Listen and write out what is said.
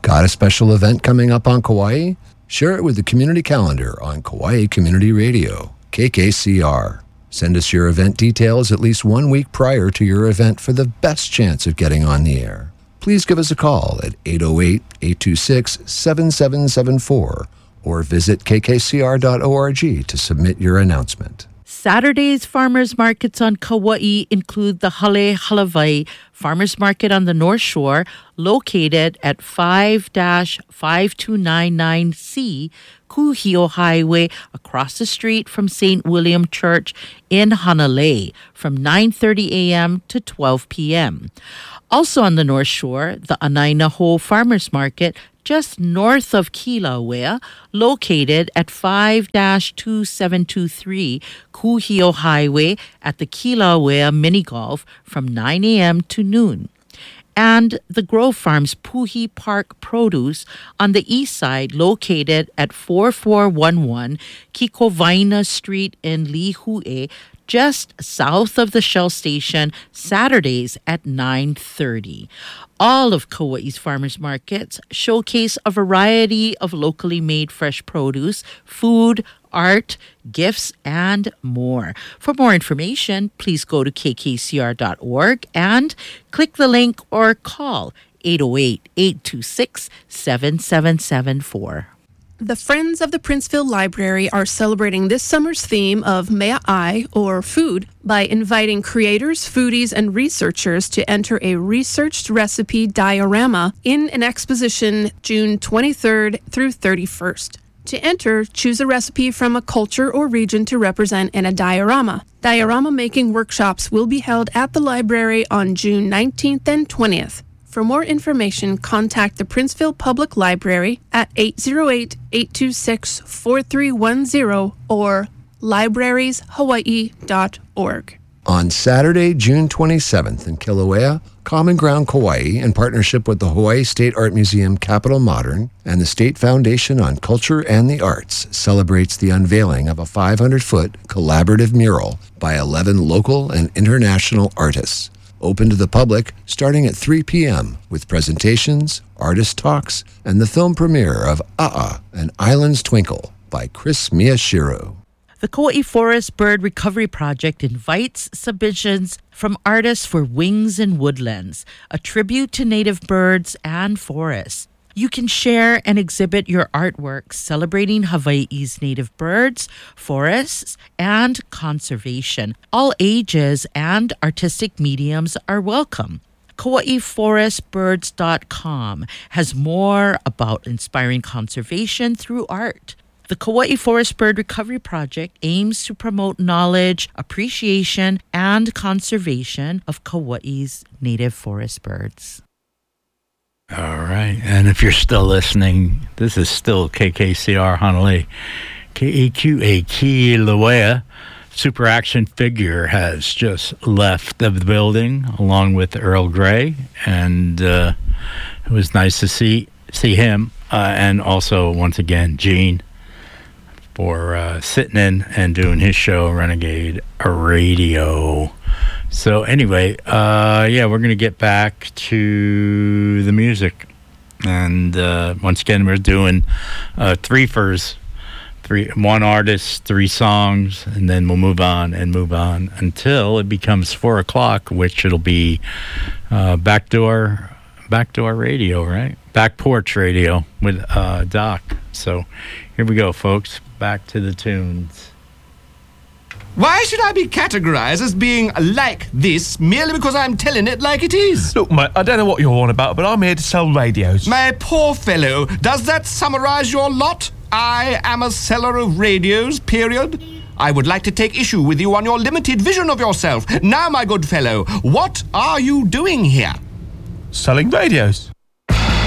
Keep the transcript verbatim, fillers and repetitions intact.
Got a special event coming up on Kauai? Share it with the community calendar on Kauai Community Radio, K K C R. Send us your event details at least one week prior to your event for the best chance of getting on the air. Please give us a call at eight oh eight, eight two six, seven seven seven four or visit k k c r dot org to submit your announcement. Saturday's farmers markets on Kauai include the Hale Halavai Farmers Market on the North Shore, located at five five two nine nine C Kuhio Highway across the street from Saint William Church in Hanalei from nine thirty a.m. to twelve p.m. Also on the North Shore, the Anainaho Farmers Market just north of Kilauea, located at five two seven two three Kuhio Highway at the Kilauea Mini Golf from nine a.m. to noon. And the Grove Farms Puhi Park Produce on the east side, located at forty-four eleven Kikovaina Street in Lihue, just south of the Shell Station, Saturdays at nine thirty. All of Kauai's farmers markets showcase a variety of locally made fresh produce, food, art, gifts, and more. For more information, please go to k k c r dot org and click the link or call eight oh eight, eight two six, seven seven seven four. The Friends of the Princeville Library are celebrating this summer's theme of Mea'ai, or food, by inviting creators, foodies, and researchers to enter a researched recipe diorama in an exposition June twenty-third through thirty-first. To enter, choose a recipe from a culture or region to represent in a diorama. Diorama making workshops will be held at the library on June nineteenth and twentieth. For more information, contact the Princeville Public Library at eight oh eight, eight two six, four three one zero or libraries hawaii dot org. On Saturday, June twenty-seventh in Kilauea, Common Ground Kauai, in partnership with the Hawaii State Art Museum Capitol Modern and the State Foundation on Culture and the Arts, celebrates the unveiling of a five hundred foot collaborative mural by eleven local and international artists. Open to the public starting at three p.m. with presentations, artist talks, and the film premiere of A'a, An Island's Twinkle by Chris Miyashiro. The Kauai Forest Bird Recovery Project invites submissions from artists for Wings and Woodlands, a tribute to native birds and forests. You can share and exhibit your artwork celebrating Hawaii's native birds, forests, and conservation. All ages and artistic mediums are welcome. Kauai Forest Birds dot com has more about inspiring conservation through art. The Kauai Forest Bird Recovery Project aims to promote knowledge, appreciation, and conservation of Kauai's native forest birds. All right. And if you're still listening, this is still K K C R Hanalei. K E Q A Kilauea Super Action Figure has just left the building along with Earl Grey. And uh, it was nice to see see him. Uh, and also, once again, Gene for uh, sitting in and doing his show, Renegade Radio. So anyway, uh, yeah, we're going to get back to the music. And uh, once again, we're doing uh, three-fers, three, one artist, three songs, and then we'll move on and move on until it becomes four o'clock, which it'll be uh, backdoor, backdoor radio, right? Back porch radio with uh, Doc. So here we go, folks. Back to the tunes. Why should I be categorized as being like this merely because I'm telling it like it is? Look, mate, I don't know what you're on about, but I'm here to sell radios. My poor fellow, does that summarize your lot? I am a seller of radios, period. I would like to take issue with you on your limited vision of yourself. Now, my good fellow, what are you doing here? Selling radios.